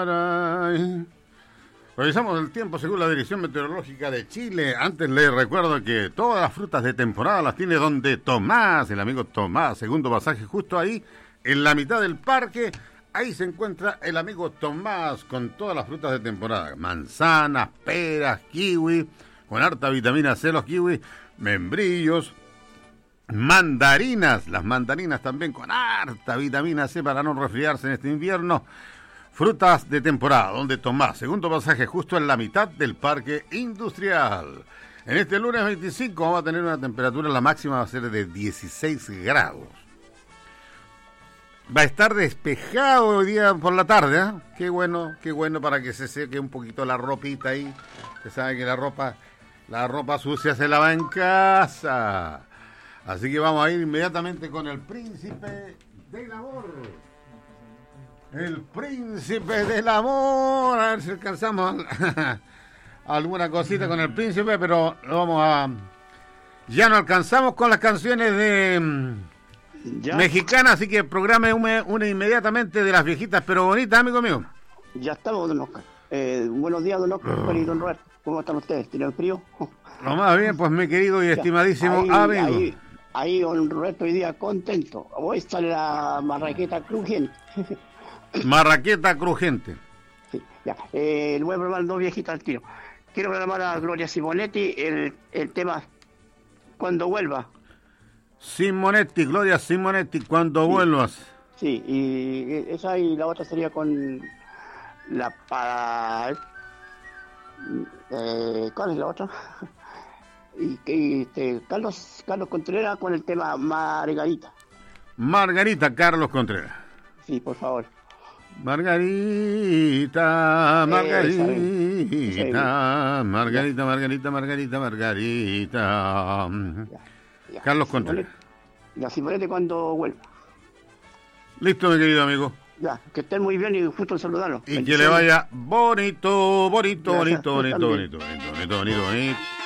Revisamos el tiempo según la Dirección Meteorológica de Chile. Antes les recuerdo que todas las frutas de temporada las tiene donde Tomás, el amigo Tomás, segundo pasaje justo ahí, en la mitad del parque. Ahí se encuentra el amigo Tomás con todas las frutas de temporada. Manzanas, peras, kiwi, con harta vitamina C los kiwis, membrillos, mandarinas, las mandarinas también con harta vitamina C para no resfriarse en este invierno. Frutas de temporada, donde Tomás, segundo pasaje justo en la mitad del parque industrial. En este lunes 25 vamos a tener una temperatura, la máxima va a ser de 16 grados. Va a estar despejado hoy día por la tarde, ¿eh? Qué bueno para que se seque un poquito la ropita ahí. Usted sabe que la ropa sucia se lava en casa. Así que vamos a ir inmediatamente con el príncipe del amor. El príncipe del amor. A ver si alcanzamos alguna cosita con el príncipe, pero ya no alcanzamos con las canciones de mexicanas, así que programe una inmediatamente de las viejitas, pero bonitas, amigo mío. Ya estamos, don Oscar. Buenos días, don Oscar y don Roberto. ¿Cómo están ustedes? ¿Tienen frío? Lo más bien, pues, mi querido y estimadísimo amigo. Ahí, don Roberto, hoy día contento. Hoy sale la marraqueta crujiente. Marraqueta crujiente. Sí, ya. Le voy a probar dos viejitas al tiro. Quiero programar a Gloria Simonetti el tema Cuando Vuelva. Simonetti, Gloria Simonetti, Cuando Vuelvas. Sí, y esa y la otra sería con la para... ¿cuál es la otra? Carlos Contreras con el tema Margarita. Margarita, Carlos Contreras. Sí, por favor. Margarita. Ya. Carlos Contreras. La Simonetti Cuando Vuelva. Listo, mi querido amigo. Ya, que estén muy bien y justo saludarlos. Y que le vaya bonito.